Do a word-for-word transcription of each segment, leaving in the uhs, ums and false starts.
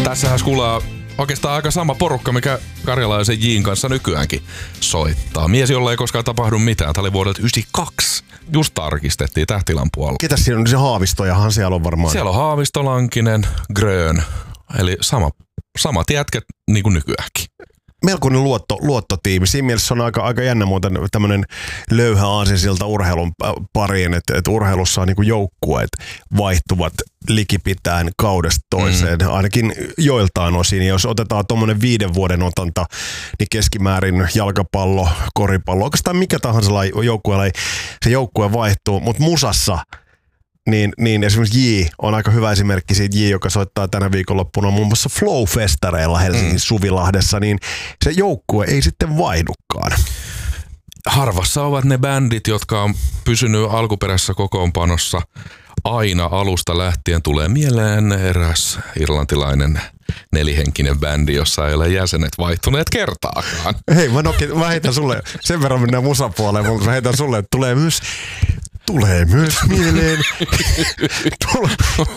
Tässähän kuullaan oikeastaan aika sama porukka, mikä Karjalaisen Jin kanssa nykyäänkin soittaa. Mies, jolla ei koskaan tapahdu mitään. Tämä oli vuodelta yhdeksänkymmentäkaksi. Just tarkistettiin Tähtilampualla. Ketäs siinä on? Se Haavistojahan siellä on varmaan. Siellä on Haavisto, Lankinen, Grön. Eli sama, samat jätket niin kuin nykyäänkin. Melkoinen luotto, luottotiimi. Siinä mielessä on aika, aika jännä muuten tämmöinen löyhä aasinsilta urheilun pariin, että, että urheilussa on niin kuin joukkueet vaihtuvat likipitään kaudesta toiseen, mm. ainakin joiltain osin. Ja jos otetaan tuommoinen viiden vuoden otanta, niin keskimäärin jalkapallo, koripallo, oikeastaan mikä tahansa joukkue, se joukkue vaihtuu, mutta musassa Niin, niin esimerkiksi J on aika hyvä esimerkki siitä J, joka soittaa tänä viikonloppuna muun muassa Flow-festareilla Helsingin mm. Suvilahdessa, niin se joukkue ei sitten vaihdukaan. Harvassa ovat ne bändit, jotka on pysynyt alkuperäisessä kokoonpanossa aina alusta lähtien. Tulee mieleen eräs irlantilainen nelihenkinen bändi, jossa ei ole jäsenet vaihtuneet kertaakaan. Hei, mä, nokin, mä heitän sulle, sen verran mennään musapuoleen, mutta mä heitän sulle, että tulee myös Tulee myös mieleen, tule,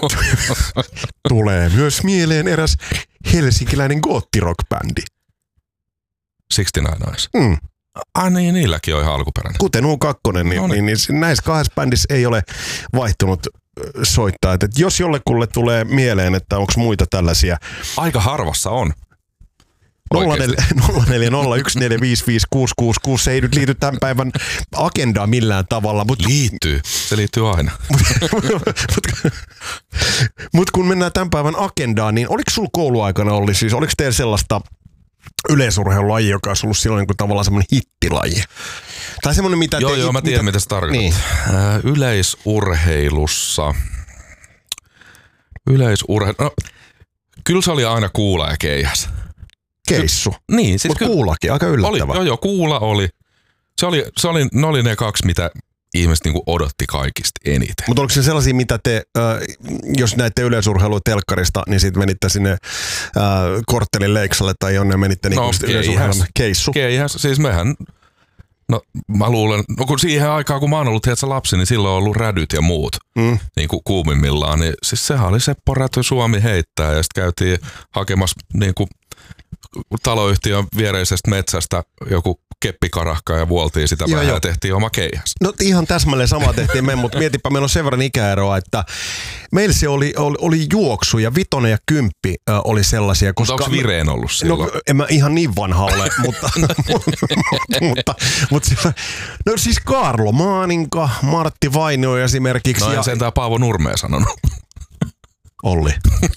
tulee myös mieleen eräs helsinkiläinen goottirock-bändi. sixty-nine Eyes. Mm. Ah niin, niilläkin on ihan alkuperäinen. Kuten U kaksi, niin, no niin. niin, niin näissä kahdessa bändissä ei ole vaihtunut soittajat. Et jos jollekulle tulee mieleen, että onko muita tällaisia. Aika harvassa on. nolla neljä nolla yksi neljä viisi viisi kuusi kuusi kuusi, se ei nyt liity tämän päivän agendaan millään tavalla. Mut, liittyy, se liittyy aina. Mutta mut kun mennään tämän päivän agendaan, niin oliko sulla kouluaikana oli, siis oliko teillä sellaista yleisurheilulaji, joka olisi ollut silloin niin kuin tavallaan semmoinen hittilaji? Tai semmoinen, mitä joo, te, joo, mä tiedän, mitä, mitä se tarkoittaa. Niin. Äh, yleisurheilussa. Yleisurheilu. No, kyllä se oli aina kuula ja keihäs. Keissu. Niin, siis mutta kuulakin, aika yllättävä. Oli, joo, joo, kuula oli. Se oli, se oli, ne oli ne kaksi, mitä ihmiset niinku odotti kaikista eniten. Mutta oliko se sellaisia, mitä te, äh, jos näette yleisurheilua telkkarista, niin sitten menitte sinne äh, korttelin Leiksalle tai jonne menitte niinku no, yleisurheilun keissu? Keihäs, siis mehän, no mä luulen, no kun siihen aikaan kun mä oon ollut tiedätkö, lapsi, niin silloin on ollut rädyt ja muut mm. niin kuin kuumimmillaan, niin siis sehän oli Seppo Räty Suomi heittää ja sitten käytiin hakemassa niin kuin taloyhtiön viereisestä metsästä joku keppikarakka ja vuoltiin sitä vähän ja tehtiin oma keihäs. No ihan täsmälleen sama tehtiin me, mutta mietipä, meillä on sen verran ikäeroa, että meillä se oli, oli, oli juoksu ja vitonen ja kymppi äh, oli sellaisia. Koska mutta onko Vireen ollut silloin? No en mä ihan niin vanha ole, mutta, mutta, mutta no siis Kaarlo Maaninka, Martti Vainio esimerkiksi. No en ja sentään Paavo Nurmea sanonut. Olli.